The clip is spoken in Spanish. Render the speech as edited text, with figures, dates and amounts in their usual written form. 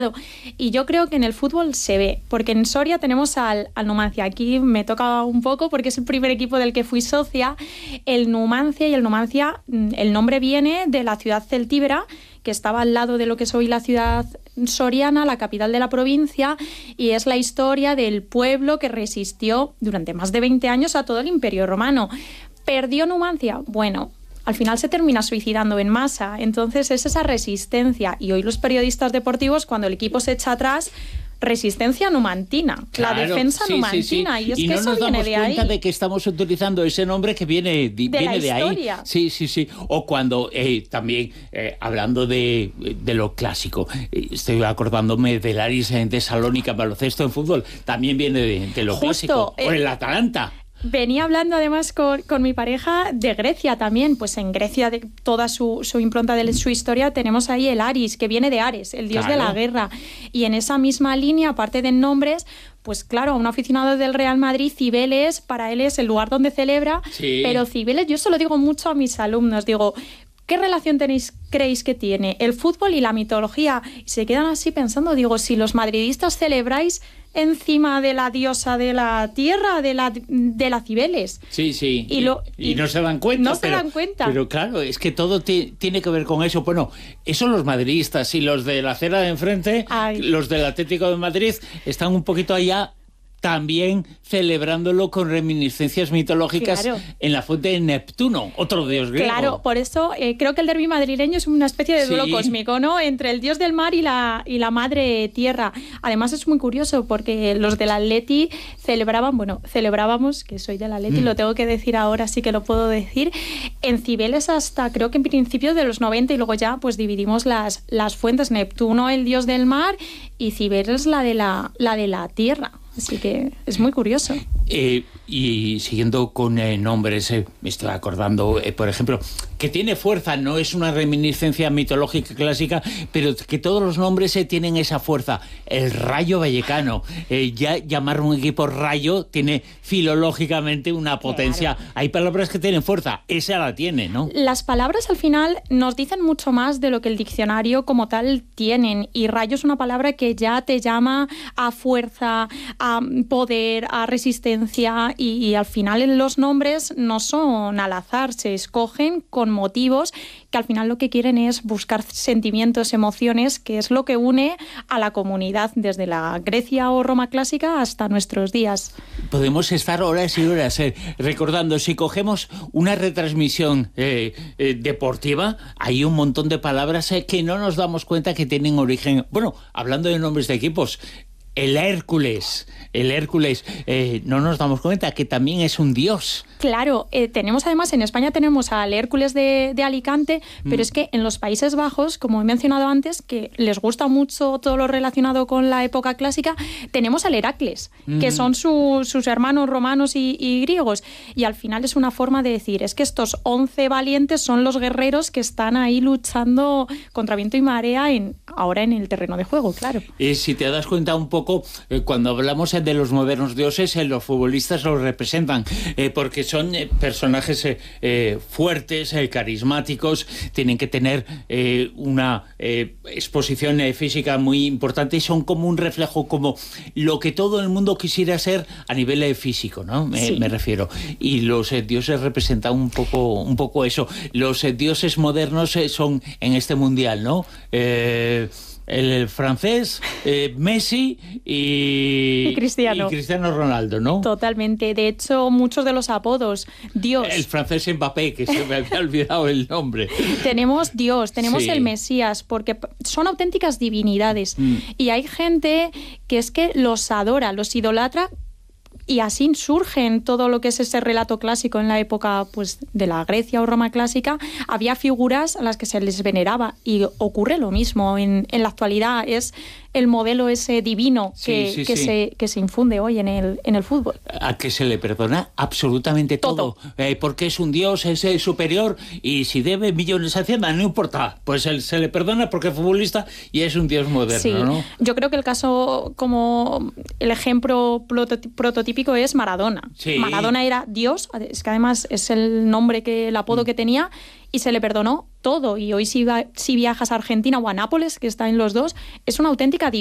Y yo creo que en el fútbol se ve, porque en Soria tenemos al Numancia. Aquí me toca un poco porque es el primer equipo del que fui socia, el Numancia, y el Numancia, el nombre viene de la ciudad celtíbera, que estaba al lado de lo que es hoy la ciudad soriana, la capital de la provincia, y es la historia del pueblo que resistió durante más de 20 años a todo el Imperio Romano. ¿Perdió Numancia? Bueno, al final se termina suicidando en masa. Entonces es esa resistencia. Y hoy los periodistas deportivos, cuando el equipo se echa atrás, resistencia numantina, claro, la defensa numantina. Sí. Y es que no eso nos viene damos de cuenta ahí. De que estamos utilizando ese nombre que viene de ahí. Sí. O cuando también, hablando de lo clásico, estoy acordándome del Aris en Tesalónica, baloncesto en fútbol, también viene de lo clásico. O el Atalanta. Venía hablando además con mi pareja de Grecia también. Pues en Grecia, de toda su impronta de su historia, tenemos ahí el Aris, que viene de Ares, el dios de la guerra. Y en esa misma línea, aparte de nombres, pues claro, a un aficionado del Real Madrid, Cibeles, para él es el lugar donde celebra. Sí. Pero Cibeles, yo se lo digo mucho a mis alumnos, digo, ¿qué relación creéis que tiene el fútbol y la mitología? Y se quedan así pensando, digo, si los madridistas celebráis encima de la diosa de la tierra, de la Cibeles. Sí. Y no se dan cuenta. No se dan cuenta. Pero claro, es que todo tiene que ver con eso. Bueno, eso los madridistas y los de la acera de enfrente, los del Atlético de Madrid, están un poquito allá también celebrándolo con reminiscencias mitológicas, claro, en la fuente de Neptuno, otro dios griego. Claro, por eso creo que el derbi madrileño es una especie de duelo cósmico, ¿no? Entre el dios del mar y la madre tierra. Además es muy curioso porque los del Atleti celebrábamos, que soy del Atleti, lo tengo que decir ahora, sí que lo puedo decir, en Cibeles hasta creo que en principios de los 90, y luego ya pues dividimos las fuentes. Neptuno, el dios del mar, y Cibeles la de la tierra. Así que es muy curioso. Y siguiendo con nombres, me estoy acordando, por ejemplo, que tiene fuerza, no es una reminiscencia mitológica clásica, pero que todos los nombres tienen esa fuerza. El Rayo Vallecano, ya llamar un equipo Rayo tiene filológicamente una potencia. Claro. Hay palabras que tienen fuerza, esa la tiene, ¿no? Las palabras al final nos dicen mucho más de lo que el diccionario como tal tienen, y Rayo es una palabra que ya te llama a fuerza, a poder, a resistencia, y al final los nombres no son al azar, se escogen con motivos que al final lo que quieren es buscar sentimientos, emociones, que es lo que une a la comunidad desde la Grecia o Roma clásica hasta nuestros días. Podemos estar horas y horas recordando. Si cogemos una retransmisión deportiva, hay un montón de palabras que no nos damos cuenta que tienen origen. Bueno, hablando de nombres de equipos, el Hércules, no nos damos cuenta que también es un dios. Claro, tenemos además, en España tenemos al Hércules de Alicante, pero es que en los Países Bajos, como he mencionado antes, que les gusta mucho todo lo relacionado con la época clásica, tenemos al Heracles, que son sus hermanos romanos y griegos, y al final es una forma de decir, es que estos 11 valientes son los guerreros que están ahí luchando contra viento y marea ahora en el terreno de juego, claro. Si te das cuenta un poco, cuando hablamos de los modernos dioses, los futbolistas los representan, porque son personajes fuertes, carismáticos, tienen que tener una exposición física muy importante, y son como un reflejo, como lo que todo el mundo quisiera ser a nivel físico, ¿no? Me refiero. Y los dioses representan un poco eso. Los dioses modernos son en este mundial, ¿no? El francés, Messi y Cristiano Ronaldo, ¿no? Totalmente. De hecho, muchos de los apodos, Dios. El francés Mbappé, que se me había olvidado el nombre. Tenemos Dios, tenemos el Mesías, porque son auténticas divinidades. Y hay gente que es que los adora, los idolatra, y así surgen todo lo que es ese relato clásico. En la época pues de la Grecia o Roma clásica había figuras a las que se les veneraba, y ocurre lo mismo en la actualidad. Es el modelo ese divino que se infunde hoy en el fútbol. A que se le perdona absolutamente todo. Porque es un dios, es superior, y si debe millones a Hacienda, no importa, pues se le perdona porque es futbolista y es un dios moderno, ¿no? Yo creo que el caso, como el ejemplo prototípico, es Maradona. Maradona era Dios, es que además es el apodo que tenía, y se le perdonó todo. Y hoy si viajas a Argentina o a Nápoles, que está en los dos, es una auténtica